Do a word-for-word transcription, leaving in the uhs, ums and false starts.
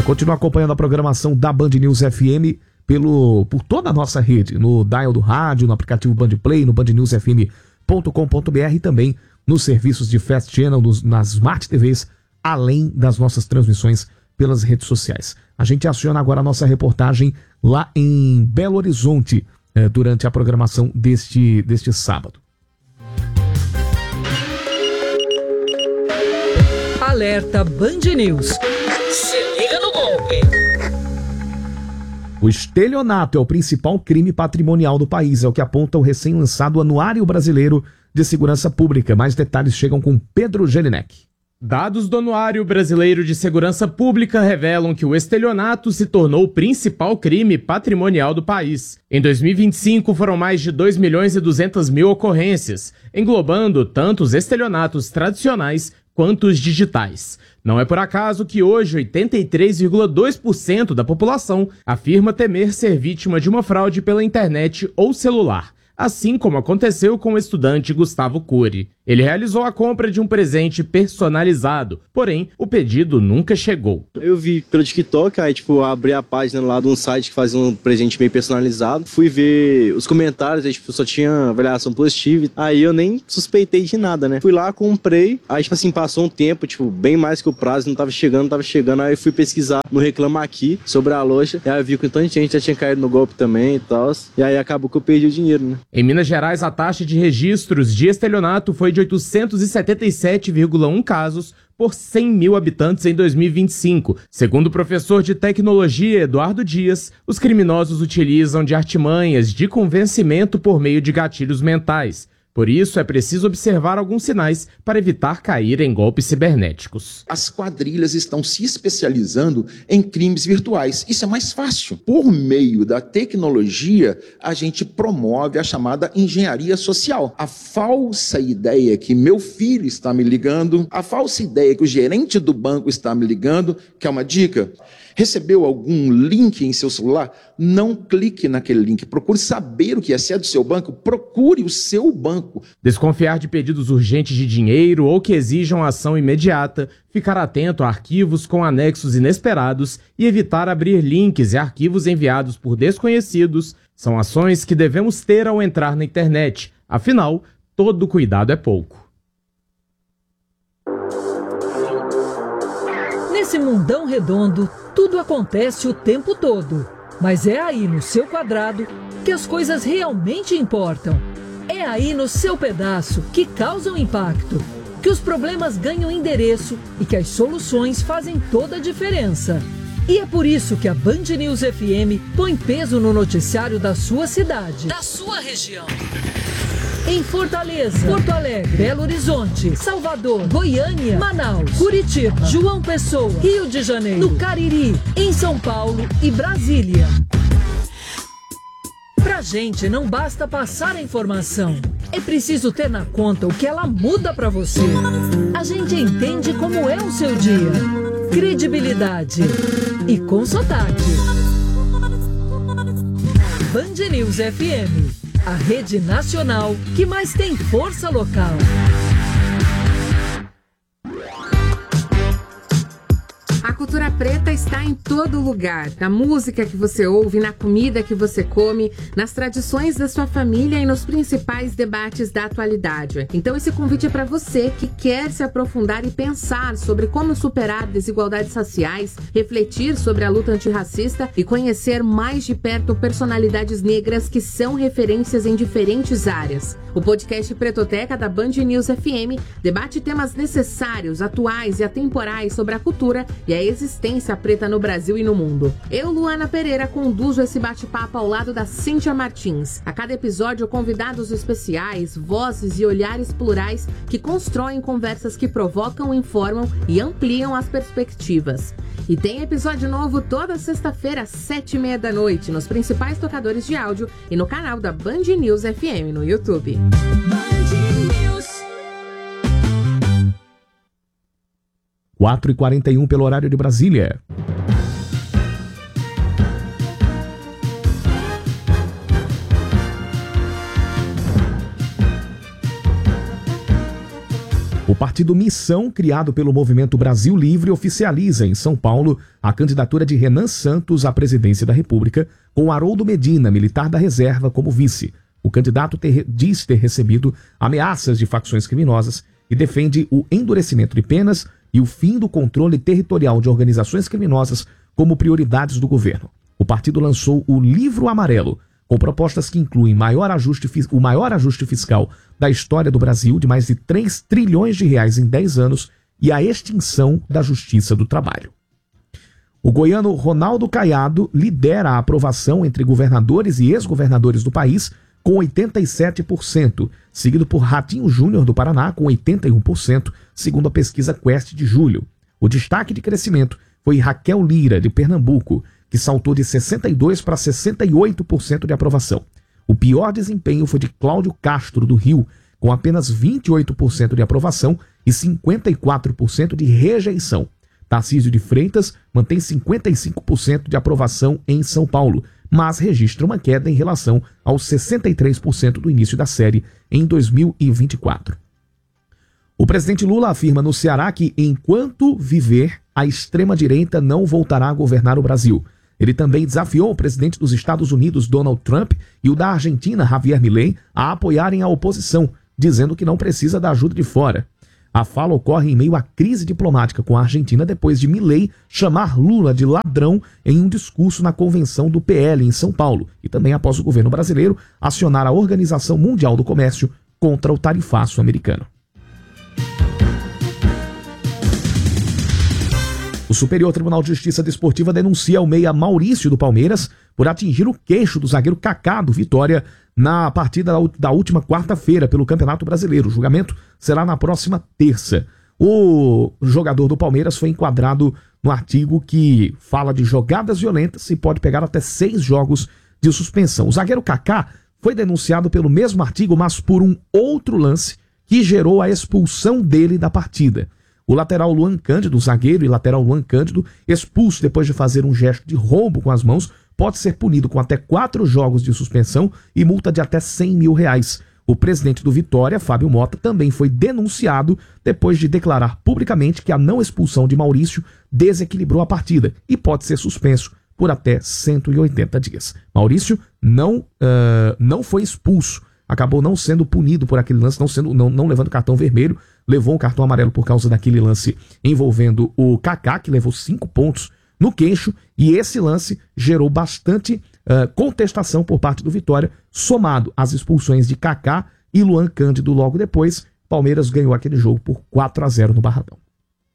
continua acompanhando a programação da Band News F M pelo, por toda a nossa rede, no dial do rádio, no aplicativo Band Play, no band news f m ponto com ponto b r e também nos serviços de Fast Channel, nos, nas Smart T Vs, além das nossas transmissões pelas redes sociais. A gente aciona agora a nossa reportagem lá em Belo Horizonte, eh, durante a programação deste, deste sábado. Alerta Band News. Se liga no golpe. O estelionato é o principal crime patrimonial do país, é o que aponta o recém-lançado Anuário Brasileiro de Segurança Pública. Mais detalhes chegam com Pedro Jelinek. Dados do Anuário Brasileiro de Segurança Pública revelam que o estelionato se tornou o principal crime patrimonial do país. Em dois mil e vinte e cinco foram mais de dois milhões e duzentas mil ocorrências, englobando tanto os estelionatos tradicionais quanto os digitais. Não é por acaso que hoje oitenta e três vírgula dois por cento da população afirma temer ser vítima de uma fraude pela internet ou celular, assim como aconteceu com o estudante Gustavo Cury. Ele realizou a compra de um presente personalizado, porém, o pedido nunca chegou. Eu vi pelo TikTok, aí tipo, abri a página lá de um site que fazia um presente meio personalizado. Fui ver os comentários, aí tipo, só tinha avaliação positiva. Aí eu nem suspeitei de nada, né? Fui lá, comprei, aí tipo assim, passou um tempo, tipo, bem mais que o prazo, não tava chegando, não tava chegando. Aí eu fui pesquisar no Reclama Aqui sobre a loja, e aí eu vi que um tanto de gente já tinha caído no golpe também e tal. E aí acabou que eu perdi o dinheiro, né? Em Minas Gerais, a taxa de registros de estelionato foi de oitocentos e setenta e sete vírgula um casos por cem mil habitantes em dois mil e vinte e cinco. Segundo o professor de tecnologia Eduardo Dias, os criminosos utilizam de artimanhas de convencimento por meio de gatilhos mentais. Por isso, é preciso observar alguns sinais para evitar cair em golpes cibernéticos. As quadrilhas estão se especializando em crimes virtuais. Isso é mais fácil. Por meio da tecnologia, a gente promove a chamada engenharia social. A falsa ideia que meu filho está me ligando, a falsa ideia que o gerente do banco está me ligando, que é uma dica. Recebeu algum link em seu celular? Não clique naquele link. Procure saber o que é. Se é do seu banco, procure o seu banco. Desconfiar de pedidos urgentes de dinheiro ou que exijam ação imediata, ficar atento a arquivos com anexos inesperados e evitar abrir links e arquivos enviados por desconhecidos são ações que devemos ter ao entrar na internet. Afinal, todo cuidado é pouco. Nesse mundão redondo, tudo acontece o tempo todo. Mas é aí no seu quadrado que as coisas realmente importam. É aí no seu pedaço que causam impacto, que os problemas ganham endereço e que as soluções fazem toda a diferença. E é por isso que a Band News F M põe peso no noticiário da sua cidade, da sua região. Em Fortaleza, Porto Alegre, Belo Horizonte, Salvador, Goiânia, Manaus, Curitiba, João Pessoa, Rio de Janeiro, no Cariri, em São Paulo e Brasília. Pra gente não basta passar a informação, é preciso ter na conta o que ela muda pra você. A gente entende como é o seu dia. Credibilidade e com sotaque. Band News F M, a rede nacional que mais tem força local. A cultura preta está em todo lugar, na música que você ouve, na comida que você come, nas tradições da sua família e nos principais debates da atualidade. Então esse convite é para você que quer se aprofundar e pensar sobre como superar desigualdades raciais, refletir sobre a luta antirracista e conhecer mais de perto personalidades negras que são referências em diferentes áreas. O podcast Pretoteca da Band News F M debate temas necessários, atuais e atemporais sobre a cultura e a existência preta no Brasil e no mundo. Eu, Luana Pereira, conduzo esse bate-papo ao lado da Cíntia Martins. A cada episódio, convidados especiais, vozes e olhares plurais que constroem conversas que provocam, informam e ampliam as perspectivas. E tem episódio novo toda sexta-feira às sete e meia da noite nos principais tocadores de áudio e no canal da Band News F M no YouTube. quatro e quarenta e um pelo horário de Brasília. O partido Missão, criado pelo Movimento Brasil Livre, oficializa em São Paulo a candidatura de Renan Santos à presidência da República, com Haroldo Medina, militar da reserva, como vice. O candidato ter, diz ter recebido ameaças de facções criminosas e defende o endurecimento de penas e o fim do controle territorial de organizações criminosas como prioridades do governo. O partido lançou o Livro Amarelo, com propostas que incluem maior ajuste, o maior ajuste fiscal da história do Brasil, de mais de três trilhões de reais em dez anos, e a extinção da Justiça do Trabalho. O goiano Ronaldo Caiado lidera a aprovação entre governadores e ex-governadores do país, com oitenta e sete por cento, seguido por Ratinho Júnior do Paraná, com oitenta e um por cento, segundo a pesquisa Quest de julho. O destaque de crescimento foi Raquel Lira, de Pernambuco, que saltou de sessenta e dois por cento para sessenta e oito por cento de aprovação. O pior desempenho foi de Cláudio Castro, do Rio, com apenas vinte e oito por cento de aprovação e cinquenta e quatro por cento de rejeição. Tarcísio de Freitas mantém cinquenta e cinco por cento de aprovação em São Paulo, mas registra uma queda em relação aos sessenta e três por cento do início da série em dois mil e vinte e quatro. O presidente Lula afirma no Ceará que, enquanto viver, a extrema-direita não voltará a governar o Brasil. Ele também desafiou o presidente dos Estados Unidos, Donald Trump, e o da Argentina, Javier Milei, a apoiarem a oposição, dizendo que não precisa da ajuda de fora. A fala ocorre em meio à crise diplomática com a Argentina depois de Milei chamar Lula de ladrão em um discurso na convenção do P L em São Paulo, e também após o governo brasileiro acionar a Organização Mundial do Comércio contra o tarifaço americano. O Superior Tribunal de Justiça Desportiva denuncia o meia Maurício do Palmeiras por atingir o queixo do zagueiro Kaká do Vitória na partida da última quarta-feira pelo Campeonato Brasileiro. O julgamento será na próxima terça. O jogador do Palmeiras foi enquadrado no artigo que fala de jogadas violentas e pode pegar até seis jogos de suspensão. O zagueiro Kaká foi denunciado pelo mesmo artigo, mas por um outro lance que gerou a expulsão dele da partida. O lateral Luan Cândido, o zagueiro e lateral Luan Cândido, expulso depois de fazer um gesto de roubo com as mãos, pode ser punido com até quatro jogos de suspensão e multa de até cem mil reais. O presidente do Vitória, Fábio Mota, também foi denunciado depois de declarar publicamente que a não expulsão de Maurício desequilibrou a partida e pode ser suspenso por até cento e oitenta dias. Maurício não, uh, não foi expulso. Acabou não sendo punido por aquele lance, não, sendo, não, não levando cartão vermelho, levou um cartão amarelo por causa daquele lance envolvendo o Kaká, que levou cinco pontos no queixo, e esse lance gerou bastante uh, contestação por parte do Vitória, somado às expulsões de Kaká e Luan Cândido logo depois. Palmeiras ganhou aquele jogo por quatro a zero no Barradão.